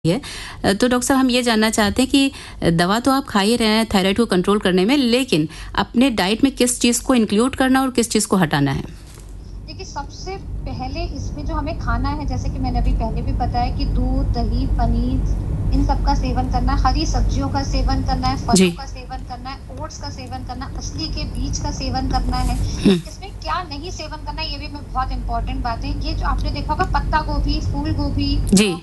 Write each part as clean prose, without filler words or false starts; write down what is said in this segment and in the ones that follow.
है। तो डॉक्टर साहब हम ये जानना चाहते हैं कि दवा तो आप खा ही रहे हैं थायराइड को कंट्रोल करने में, लेकिन अपने डाइट में किस चीज़ को इंक्लूड करना और किस चीज़ को हटाना है? देखिए, सबसे पहले इसमें जो हमें खाना है, जैसे कि मैंने अभी पहले भी बताया कि दूध, दही, पनीर इन सब का सेवन करना है, हरी सब्जियों का सेवन करना है, फलों का सेवन करना है, ओट्स का सेवन करना है, असली के बीज का सेवन करना है। इसमें क्या नहीं सेवन करना है, ये भी बहुत इंपॉर्टेंट बात है। ये जो आपने देखा होगा पत्ता गोभी, फूल गोभी,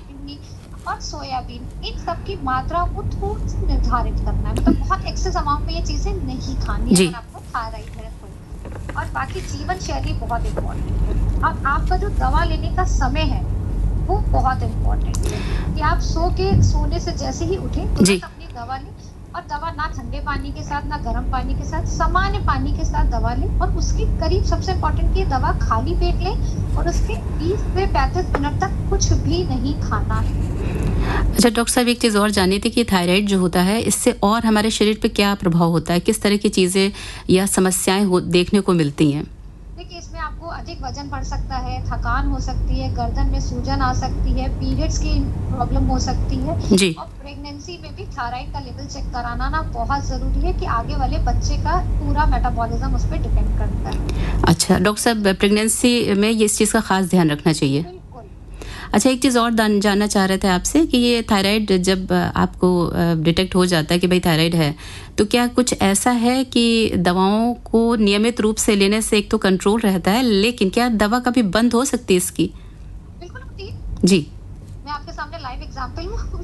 और सोयाबीन, इन सब की मात्रा को थोड़ा सा निर्धारित करना है। मतलब बहुत एक्सेस अमाउंट में ये चीजें नहीं खानी है अगर आपको थायराइड है तो। और बाकी जीवन शैली बहुत इम्पोर्टेंट है। और आपका जो दवा लेने का समय है वो बहुत इम्पोर्टेंट है कि आप सोने से जैसे ही उठे तुरंत अपनी दवा लें, और दवा ना ठंडे पानी के साथ ना गर्म पानी के साथ, सामान्य पानी के साथ दवा लें। और उसके करीब सबसे इम्पोर्टेंट कि दवा खाली पेट लें और उसके 20 से 35 मिनट तक कुछ भी नहीं खाना है। अच्छा डॉक्टर साहब, एक चीज़ और जाननी थी कि थायराइड जो होता है इससे और हमारे शरीर पे क्या प्रभाव होता है, किस तरह की चीज़ें या समस्याएं देखने को मिलती हैं? देखिए, इसमें आपको अधिक वजन बढ़ सकता है, थकान हो सकती है, गर्दन में सूजन आ सकती है, पीरियड्स की प्रॉब्लम हो सकती है। और प्रेगनेंसी में भी थायराइड का लेवल चेक कराना ना बहुत ज़रूरी है कि आगे वाले बच्चे का पूरा मेटाबॉलिज्म उस पर डिपेंड करता है। अच्छा डॉक्टर साहब, प्रेगनेंसी में ये इस चीज़ का खास ध्यान रखना चाहिए। अच्छा, एक चीज़ और जानना चाह रहे थे आपसे कि ये थायराइड जब आपको डिटेक्ट हो जाता है कि भाई थायराइड है, तो क्या कुछ ऐसा है कि दवाओं को नियमित रूप से लेने से एक तो कंट्रोल रहता है, लेकिन क्या दवा कभी बंद हो सकती है इसकी? बिल्कुल होती है जी। मैं आपके सामने लाइव एग्जांपल हूँ।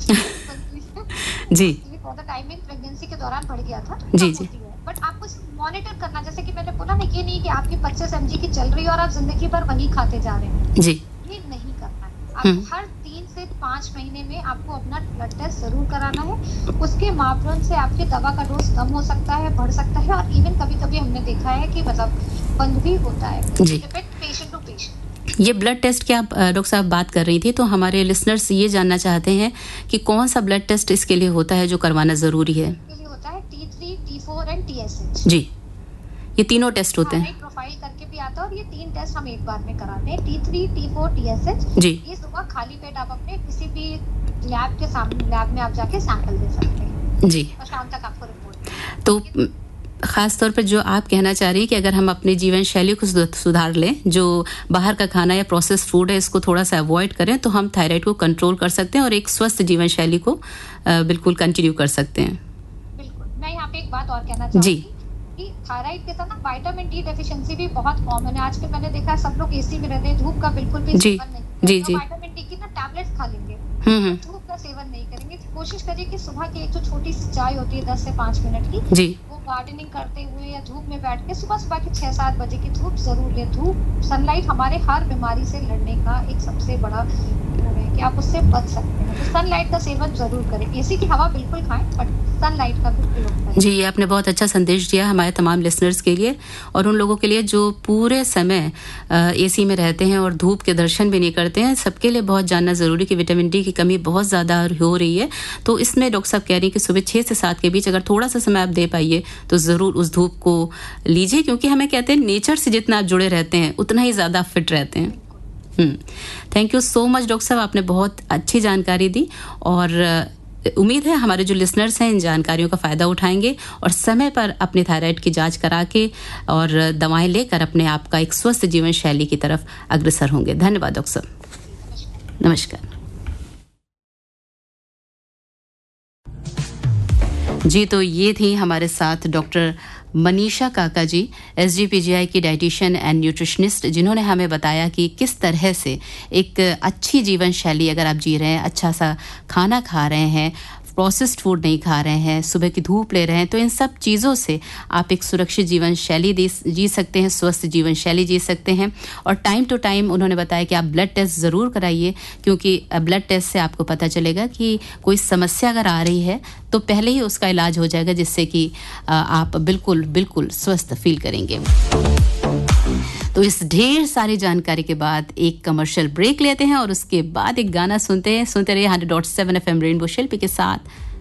जी। फॉर द टाइमिंग प्रेगनेंसी के दौरान बढ़ गया था। जी जी। बट आपको मॉनिटर करना, जैसे कि मैंने बोला ना, ये नहीं कि आपकी 25 mg की चल रही है और आप जिंदगी भर वही खाते जा रहे हैं। जी। ये नहीं करना है। आपको हर 3 से 5 महीने में आपको अपना ब्लड टेस्ट जरूर कराना है। उसके मापदंड से आपकी दवा का डोज कम हो सकता है, बढ़ सकता है, और इवन कभी-कभी हमने देखा है कि मतलब बंद भी होता है। Depend patient to patient. ये ब्लड टेस्ट की आप डॉक्टर साहब बात कर रही थी, तो हमारे लिसनर्स ये जानना चाहते हैं कि कौन सा ब्लड टेस्ट इसके लिए होता है जो करवाना जरूरी है? इसके लिए होता है T3, T4 एंड TSH। जी, ये तीनों टेस्ट होते हैं। प्रोफाइल करके भी आता है, और ये 3 टेस्ट हम एक बार में कराते हैं, T3, T4, TSH। जी। ये सुबह खाली पेट आप अपने किसी भी लैब के सामने लैब में आप जाके सैंपल दे सकते हैं। जी। और शाम तक आपको रिपोर्ट। तो ख़ास तौर पर जो आप कहना चाह रही हैं कि अगर हम अपने जीवन शैली को सुधार लें, जो बाहर का खाना या प्रोसेस्ड फूड है इसको थोड़ा सा अवॉइड करें, तो हम थायराइड को कंट्रोल कर सकते हैं और एक स्वस्थ जीवन शैली को बिल्कुल कंटिन्यू कर सकते हैं। बिल्कुल। मैं यहाँ पे एक बात और कहना चाहूँगी कि थायराइड के साथ ना विटामिन डी डेफिशिएंसी भी बहुत कॉमन है। आजकल मैंने देखा है सब लोग एसी में रहते हैं, धूप का बिल्कुल भी सेवन नहीं करते। जी जी। विटामिन डी की ना टैबलेट्स खा लेंगे, धूप का सेवन नहीं करेंगे। कोशिश करिए कि सुबह की एक जो छोटी सी चाय होती है 10 से 5 मिनट की, जी, वो गार्डनिंग करते हुए या धूप में बैठ के सुबह की 6-7 बजे की धूप जरूर ले। धूप, सनलाइट हमारे हर बीमारी से लड़ने का एक सबसे बड़ा है कि आप उससे बच सकते हैं। तो सनलाइट का सेवन जरूर करें। एसी की हवा बिल्कुल खाएं, बट सनलाइट का भी प्रयोग करें। जी, ये आपने बहुत अच्छा संदेश दिया हमारे तमाम लिसनर्स के लिए और उन लोगों के लिए जो पूरे समय एसी में रहते हैं और धूप के दर्शन भी नहीं करते हैं। सबके लिए बहुत जानना ज़रूरी कि विटामिन डी की कमी बहुत ज़्यादा हो रही है। तो इसमें डॉक्टर साहब कह रही हैं कि सुबह 6 से 7 के बीच अगर थोड़ा सा समय आप दे पाइए तो ज़रूर उस धूप को लीजिए, क्योंकि हमें कहते हैं नेचर से जितना आप जुड़े रहते हैं उतना ही ज़्यादा फिट रहते हैं। Thank you so much doctor साहब, आपने बहुत अच्छी जानकारी दी और उम्मीद है हमारे जो लिसनर्स हैं इन जानकारियों का फ़ायदा उठाएंगे और समय पर अपने थायराइड की जांच करा के और दवाएं लेकर अपने आप का एक स्वस्थ जीवन शैली की तरफ अग्रसर होंगे। धन्यवाद डॉक्टर साहब। नमस्कार। जी, तो ये थी हमारे साथ डॉक्टर मनीषा काका जी, SGPGI की डाइटिशियन एंड न्यूट्रिशनिस्ट, जिन्होंने हमें बताया कि किस तरह से एक अच्छी जीवन शैली अगर आप जी रहे हैं, अच्छा सा खाना खा रहे हैं, प्रोसेस्ड फूड नहीं खा रहे हैं, सुबह की धूप ले रहे हैं, तो इन सब चीज़ों से आप एक सुरक्षित जीवन शैली जी सकते हैं, स्वस्थ जीवन शैली जी सकते हैं। और टाइम टू टाइम उन्होंने बताया कि आप ब्लड टेस्ट ज़रूर कराइए, क्योंकि ब्लड टेस्ट से आपको पता चलेगा कि कोई समस्या अगर आ रही है तो पहले ही उसका इलाज हो जाएगा, जिससे कि आप बिल्कुल स्वस्थ फील करेंगे। तो इस ढेर सारी जानकारी के बाद एक कमर्शियल ब्रेक लेते हैं और उसके बाद एक गाना सुनते रहिए 100.7 FM रेनबो शिल्पी के साथ।